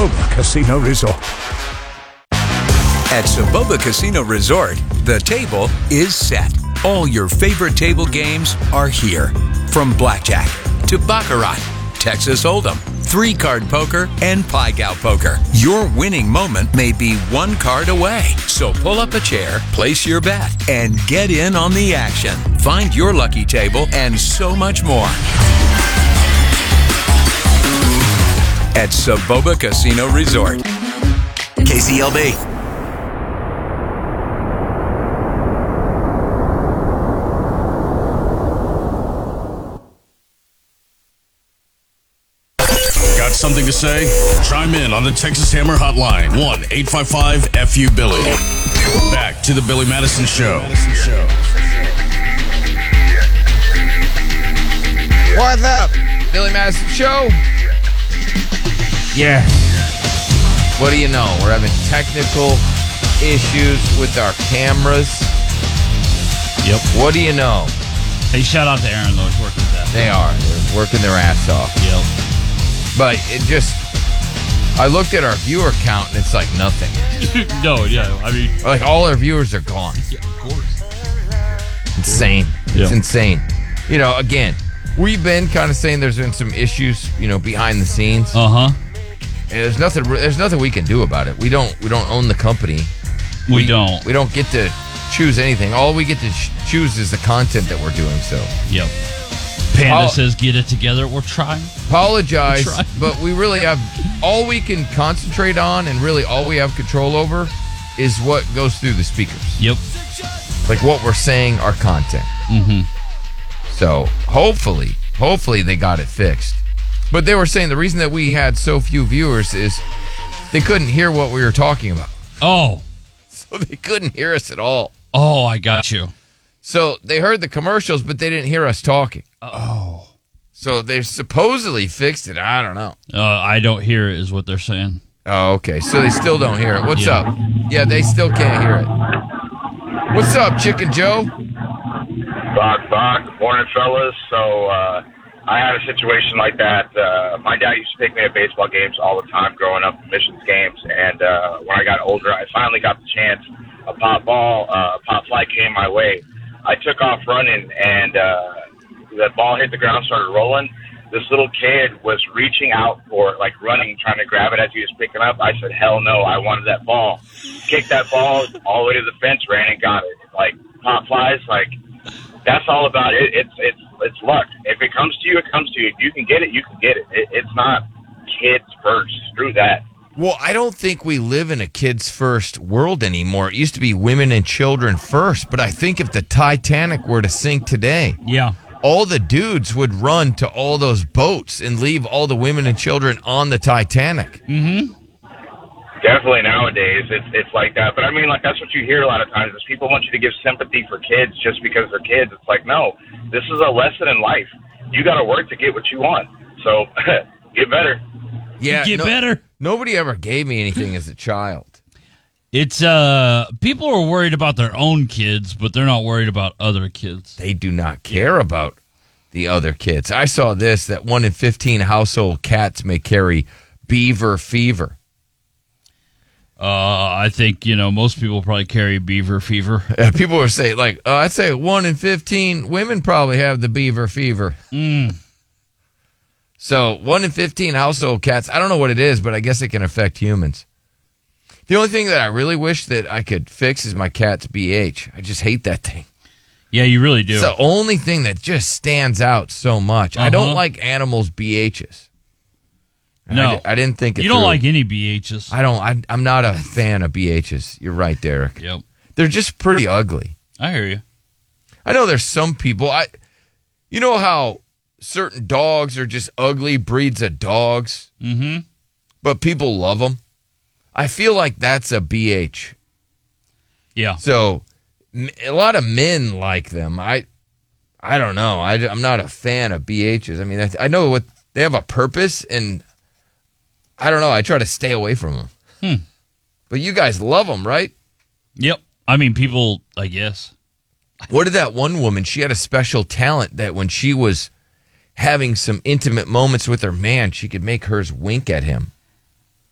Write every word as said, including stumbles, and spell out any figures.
Saboba Casino Resort. At Saboba Casino Resort, the table is set. All your favorite table games are here. From blackjack to baccarat, Texas Hold'em, three-card poker, and Pai-Gow poker. Your winning moment may be one card away. So pull up a chair, place your bet, and get in on the action. Find your lucky table and so much more at Saboba Casino Resort. K C L B. Got something to say? Chime in on the Texas Hammer Hotline. one eight five five F U Billy. Back to the Billy Madison Show. What's up? Billy Madison Show? Yeah. What do you know? We're having technical issues with our cameras. Yep. What do you know? Hey, shout out to Aaron, though. He's working with that. They are. They're working their ass off. Yep. But it just... I looked at our viewer count, and it's like nothing. No, yeah. I mean... Like, all our viewers are gone. Yeah, of course. Insane. Yeah. It's insane. You know, again, we've been kind of saying there's been some issues, you know, behind the scenes. Uh-huh. And there's nothing. There's nothing we can do about it. We don't. We don't own the company. We, we don't. We don't get to choose anything. All we get to ch- choose is the content that we're doing. So. Yep. Panda I'll, says, "Get it together." We're trying. Apologize, we're trying. but we really have all we can concentrate on, and really all we have control over, is what goes through the speakers. Yep. Like what we're saying, our content. Mm-hmm. So hopefully, hopefully they got it fixed. But they were saying the reason that we had so few viewers is they couldn't hear what we were talking about. Oh. So they couldn't hear us at all. Oh, I got you. So they heard the commercials, but they didn't hear us talking. Oh. So they supposedly fixed it. I don't know. Uh, I don't hear it is what they're saying. Oh, okay. So they still don't hear it. What's Yeah. up? Yeah, they still can't hear it. What's up, Chicken Joe? Bach, Bach. Morning, fellas. So, uh, I had a situation like that. Uh, my dad used to take me to baseball games all the time growing up, missions games. And uh, when I got older, I finally got the chance. A pop ball, uh, a pop fly came my way. I took off running, and uh, the ball hit the ground, started rolling. This little kid was reaching out for it, like running, trying to grab it as he was picking up. I said, hell no, I wanted that ball. Kicked that ball all the way to the fence, ran and got it. Like, pop flies, like, that's all about it. It's it's it's luck. If it comes to you, it comes to you. If you can get it, you can get it. it it's not kids first. Screw that. Well, I don't think we live in a kids first world anymore. It used to be women and children first, but I think if the Titanic were to sink today, yeah, all the dudes would run to all those boats and leave all the women and children on the Titanic. Mm-hmm. Definitely nowadays, it's it's like that. But I mean, like, that's what you hear a lot of times is people want you to give sympathy for kids just because they're kids. It's like, no, this is a lesson in life. You got to work to get what you want. So get better. Yeah, Get no, better. Nobody ever gave me anything as a child. It's, uh, people are worried about their own kids, but they're not worried about other kids. They do not care about the other kids. I saw this, that one in fifteen household cats may carry beaver fever. Uh, I think, you know, most people probably carry beaver fever. Uh, people were saying, like, uh, I'd say one in fifteen women probably have the beaver fever. Mm. So one in fifteen household cats, I don't know what it is, but I guess it can affect humans. The only thing that I really wish that I could fix is my cat's B H. I just hate that thing. Yeah, you really do. It's the only thing that just stands out so much. Uh-huh. I don't like animals' B Hs. No. I, I didn't think it You don't through. like any B Hs. I don't. I, I'm not a fan of B Hs. You're right, Derek. Yep. They're just pretty ugly. I hear you. I know there's some people. I, you know how certain dogs are just ugly breeds of dogs, Mm-hmm. but people love them. I feel like that's a B H. Yeah. So m- a lot of men like them. I, I don't know. I, I'm not a fan of B Hs. I mean, I, I know what they have a purpose, and I don't know. I try to stay away from them. Hmm. But you guys love them, right? Yep. I mean, people, I guess. What did that one woman? She had a special talent that when she was having some intimate moments with her man, she could make hers wink at him.